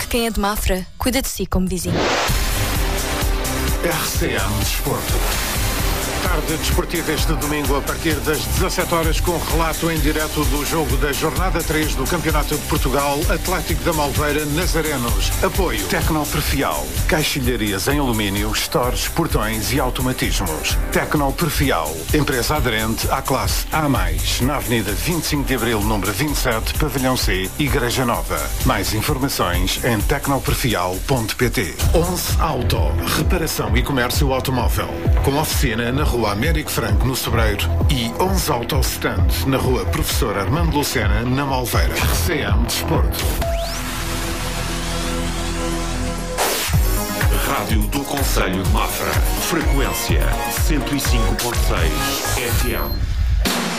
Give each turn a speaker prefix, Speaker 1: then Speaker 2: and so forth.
Speaker 1: Quem é de Mafra, cuida de si como vizinho.
Speaker 2: RCM Desporto. Tarde desportiva este domingo a partir das 17 horas com relato em direto do jogo da jornada 3 do Campeonato de Portugal, Atlético da Malveira, Nazarenos. Apoio Tecnoperfial, caixilharias em alumínio, stores, portões e automatismos. Tecnoperfial, empresa aderente à classe A+, na Avenida 25 de Abril, número 27, Pavilhão C, Igreja Nova. Mais informações em tecnoperfial.pt. 11 Auto, reparação e comércio automóvel, com oficina na Rua Américo Franco, no Sobreiro, e 11 Auto Stand, na Rua Professor Armando Lucena, na Malveira. RCM Desporto.
Speaker 3: Rádio do Concelho de Mafra. Frequência 105.6 FM.